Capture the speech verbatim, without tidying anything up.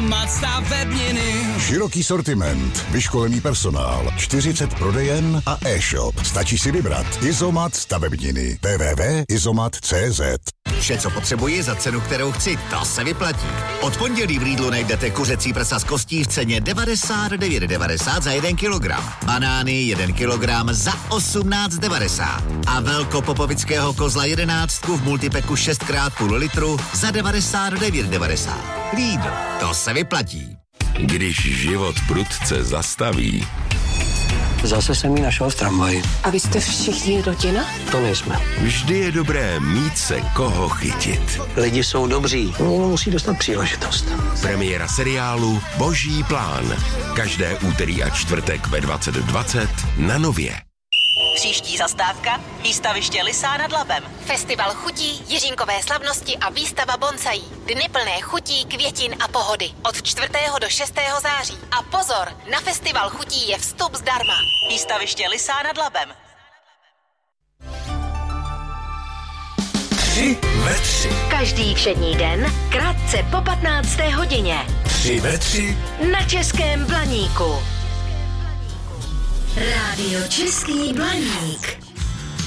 Izomat stavebniny. Široký sortiment, vyškolený personál, čtyřicet prodejen a e-shop. Stačí si vybrat. Izomat stavebniny. w w w tečka izomat tečka cé zet. Vše, co potřebuji za cenu, kterou chci, to se vyplatí. Od pondělí v Lidlu najdete kuřecí prsa z kostí v ceně devadesát devět devadesát za jeden kilogram. Banány jeden kilogram za osmnáct devadesát. A velkopopovického kozla jedenáctku v multipeku šest krát půl litru za devadesát devět devadesát. Lidl, to se vyplatí. Když život prudce zastaví. Zase jsem jí našel v tramvaji. A vy jste všichni rodina? To nejsme. Vždy je dobré mít se koho chytit. Lidi jsou dobří, jenom musí dostat příležitost. Premiéra seriálu Boží plán. Každé úterý a čtvrtek ve dvacet dvacet na Nově. Příští zastávka výstaviště Lysá nad Labem. Festival chutí, Jiřínkové slavnosti a výstava bonsaí. Dny plné chutí, květin a pohody. Od čtvrtého do šestého září. A pozor, na festival chutí je vstup zdarma. Výstaviště Lysá nad Labem. Tři ve tři. Každý všední den, krátce po patnácté hodině. Tři ve tři. Na Českém Blaníku. Rádio Český Blaník.